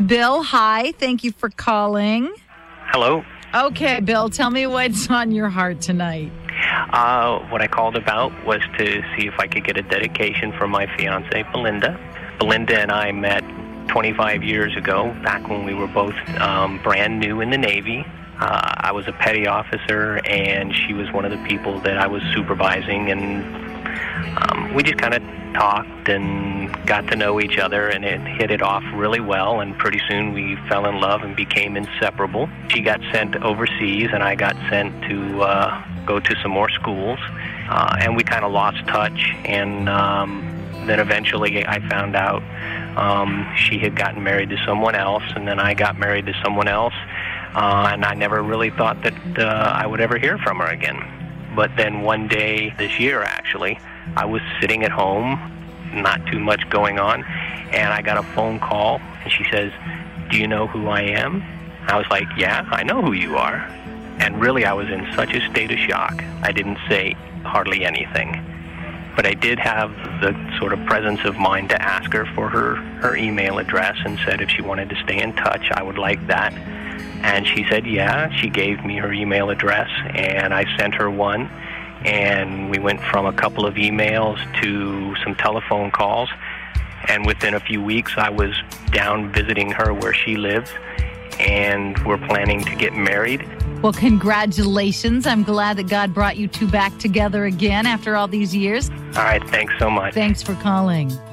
Bill, hi. Thank you for calling. Hello. Okay, Bill, tell me what's on your heart tonight. What I called about was to see if I could get a dedication for my fiancée, Belinda. Belinda and I met 25 years ago, back when we were both brand new in the Navy. I was a petty officer, and she was one of the people that I was supervising, and we just kind of talked and got to know each other, and it hit it off really well, and pretty soon we fell in love and became inseparable. She got sent overseas, and I got sent to go to some more schools, and we kind of lost touch, and then eventually I found out she had gotten married to someone else, and then I got married to someone else, and I never really thought that I would ever hear from her again. But then one day this year, actually, I was sitting at home, not too much going on, and I got a phone call, and she says, "Do you know who I am?" I was like, "Yeah, I know who you are." And really, I was in such a state of shock, I didn't say hardly anything. But I did have the sort of presence of mind to ask her for her email address, and said if she wanted to stay in touch, I would like that. And she said, yeah. She gave me her email address, and I sent her one. And we went from a couple of emails to some telephone calls. And within a few weeks, I was down visiting her where she lives, and we're planning to get married. Well, congratulations. I'm glad that God brought you two back together again after all these years. All right, thanks so much. Thanks for calling.